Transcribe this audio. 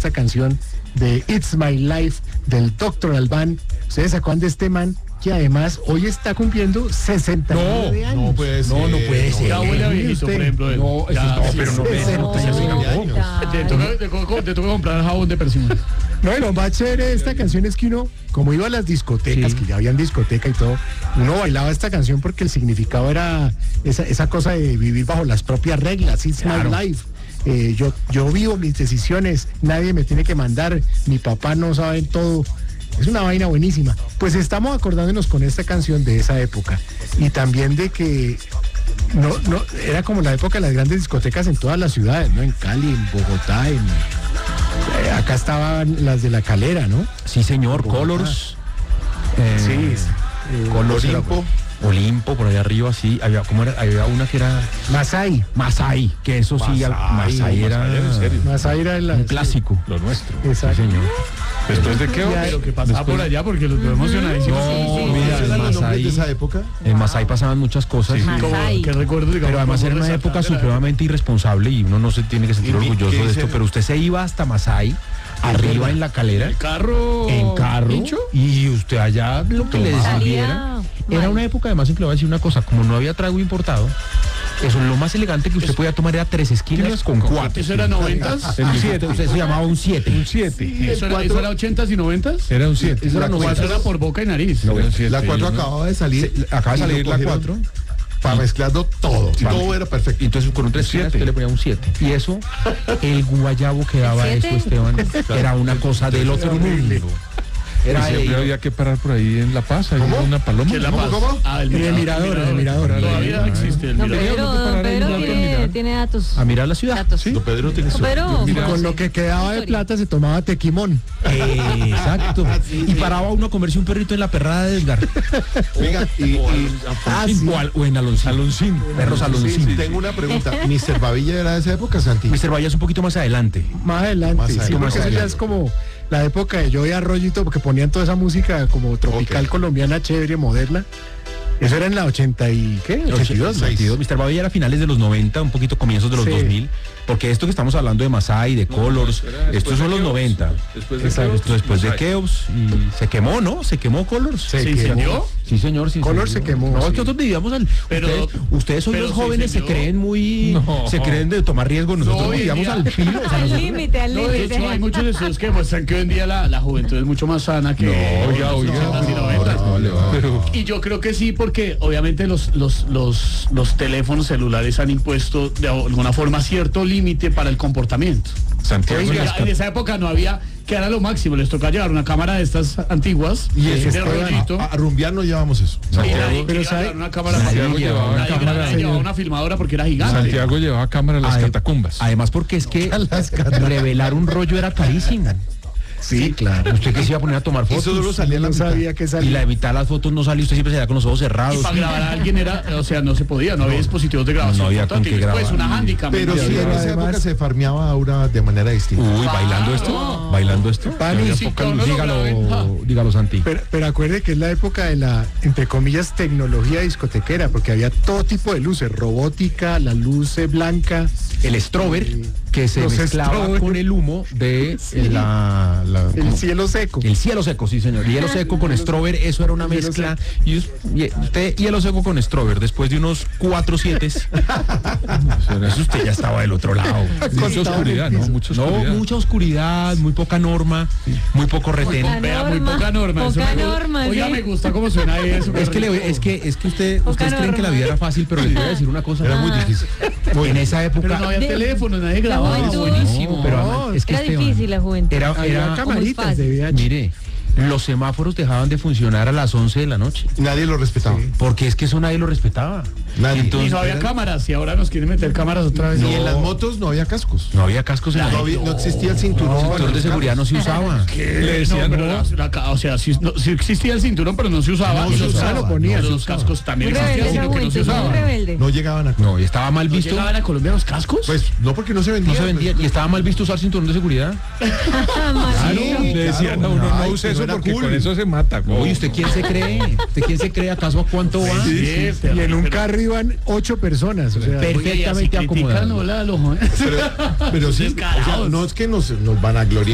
esta canción de It's My Life del Dr. Alban. ¿Ustedes se acuerdan de este man? Que además hoy está cumpliendo 69 años. No puede ser. No puede ser. Ya huele a viejito, por ejemplo. No, pero no Te toca comprar jabón de persiana. No, y lo más chévere de esta canción es que uno, como iba a las discotecas, que ya habían discoteca y todo, uno bailaba esta canción porque el significado era esa cosa de vivir bajo las propias reglas. It's my life. Yo vivo mis decisiones, nadie me tiene que mandar, mi papá no sabe todo. Es una vaina buenísima. Pues estamos acordándonos con esta canción de esa época y también de que no era como la época de las grandes discotecas en todas las ciudades, ¿no? En Cali, en Bogotá, acá estaban las de La Calera, ¿no? Sí, señor, Colors. Colors Olimpo, por allá arriba, sí. Había una que era Masai, que eso sí, Masai era un clásico. Lo nuestro. Exacto. Sí, señor. ¿Después de qué? Pero que pasaba por allá porque los veo emocionadísimos. No, mira, en Masai, de esa época. en Masai pasaban muchas cosas. ¿Qué recuerdo? Pero además era una época supremamente irresponsable y uno no se tiene que sentir orgulloso de esto, pero usted se iba hasta Masai, arriba en La Calera, En carro, ¿hincho? y usted allá lo que le sirviera. Era una época además en que le voy a decir una cosa, como no había trago importado, eso lo más elegante que usted podía tomar era 3 esquinas con 4. ¿Eso era 90s? Un 7, usted se llamaba un 7. Un 7. ¿Eso era 80s y 90s? Era un 7. Eso era 90s. Eso era por boca y nariz. La 4 acababa de salir. Acaba de salir la 4. Para mezclarlo todo. Todo era perfecto. Y entonces con un 3 7 usted le ponía un 7. Y eso, el guayabo que daba eso, Esteban, era una cosa del otro mundo. Era siempre había que parar por ahí en La Paz, hay una paloma. ¿Qué es La Paz? Ah, el mirador. Todavía existe el mirador. Pedro tiene datos. A mirar la ciudad. Datos. Don Pedro tiene su... Con lo que quedaba de plata se tomaba tequimón. Exacto. Y paraba uno a comerse un perrito en la perrada de Edgar. Venga, O en Aloncín. Perros Aloncín. Tengo una pregunta. ¿Mr. Babilla era de esa época, Santi? Mr. Bahía es un poquito más adelante. Más adelante. Sí, porque eso ya es como la época de Joey Arroyito, porque ponían toda esa música como tropical colombiana, chévere, moderna. Eso era en la 80 y ¿qué? 82. Mr. Babilla era finales de los 90, un poquito comienzos de los 2000, porque esto que estamos hablando de Masai, de Colors, estos son los 90. Después de Keops, y se quemó, ¿no? Se quemó Colors. ¿Se quemó? Sí, señor. Colors se quemó. No, es que nosotros vivíamos ustedes hoy los jóvenes se creen se creen de tomar riesgo, nosotros vivíamos al filo. Al límite. De hecho, hay muchos estudios que muestran que hoy en día la juventud es mucho más sana que Oiga. 80s y 90s. Y yo creo que sí, porque obviamente los teléfonos celulares han impuesto de alguna forma cierto límite para el comportamiento. Santiago. En esa época no había, que era lo máximo, les toca llevar una cámara de estas antiguas Y de eso, rollito. a rumbear no llevamos eso. Y nadie quería llevar una cámara, Santiago llevaba nadie llevaba una filmadora porque era gigante. Santiago llevaba cámara a las catacumbas. Además porque es que revelar un rollo era carísimo. Sí, claro. Usted que se iba a poner a tomar fotos. Eso solo salía en la No mitad. sabía que Y salía. la de mitad de las fotos no salía, usted siempre se da con los ojos Y cerrados. para grabar a alguien no se podía, no había dispositivos de grabación. No había con qué portátiles, pues grabar. una handicap. Pero ¿no? sí, en esa además- época se farmeaba ahora de manera distinta. Uy, bailando esto. Pani, Sí, no lo graben. Dígalo, Santi. Pero acuerde que es la época de la, entre comillas, tecnología discotequera, porque había todo tipo de luces, robótica, la luz blanca. El strober que se Los mezclaba Strober. con el humo de El cielo seco. el cielo seco, sí señor. Hielo seco con strober, eso era una Hielo mezcla. Y usted hielo seco con strober, después de unos 4 7. Eso usted ya estaba del otro lado. Mucha oscuridad, ¿no? Mucha oscuridad, muy poca norma, muy poco retén. Vea, muy poca norma. Poca Eso norma, Oiga, sí. me gusta cómo suena eso. Es que ustedes creen que la vida era fácil, pero les voy a decir una cosa. Era muy difícil. En esa Pero época. no había teléfono, nadie grababa. juventud. Buenísimo. Pero además, es que Era Esteban, difícil la juventud. Era Había camaritas de VH. mire, los semáforos dejaban de funcionar a las 11 de la noche. Nadie lo respetaba. Porque es que eso nadie lo respetaba. Nadie. Y no había cámaras y ahora nos quieren meter cámaras otra vez. Y en las motos no había cascos. No había cascos en la No existía el cinturón. El cinturón de seguridad no se usaba. Le decían, o sea, sí existía el cinturón, pero no se usaba. No Y se los usaba, cascos, ponía, los cascos también Muy existían, rebelde esa sino que no se juventud, muy usaban. rebelde. No llegaban a... No, y estaba mal ¿No visto. llegaban a Colombia los cascos? Pues no, porque no se vendía. No se vendía y estaba mal visto usar cinturón de seguridad. Le decían a uno, no use eso porque con eso se mata. Oye, ¿usted quién se cree? ¿Usted quién se cree? ¿Acaso a cuánto va? Sí, Y en un carro iban 8 personas. O sea, Perfectamente acomodado. acomodado. Pero sí, o sea, Descarados. no es que nos van a gloriar.